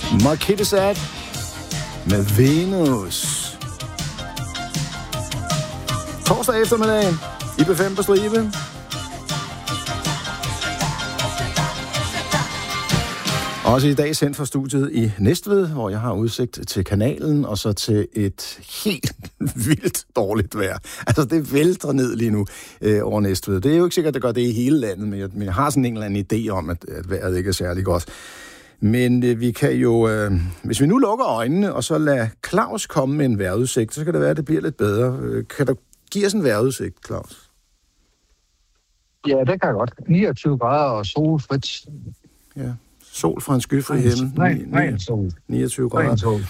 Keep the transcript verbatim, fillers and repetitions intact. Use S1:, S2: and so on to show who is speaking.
S1: Marquette med Venus. Torsdag eftermiddag i B fem på stribe. Også i dag sendt fra studiet i Næstved, hvor jeg har udsigt til kanalen, og så til et helt vildt dårligt vejr. Altså, det vælter ned lige nu øh, over Næstved. Det er jo ikke sikkert, at det gør det i hele landet, men jeg, men jeg har sådan en eller anden idé om, at, at vejret ikke er særlig godt. Men øh, vi kan jo, øh, hvis vi nu lukker øjnene, og så lader Claus komme med en vejrudsigt, så kan det være, at det bliver lidt bedre. Øh, kan du give os en vejrudsigt, Claus?
S2: Ja, det kan jeg godt. niogtyve grader og solfrit.
S1: Ja. Sol fra en skyfri himmel.
S2: Nej, nej, sol.
S1: niogtyve grader.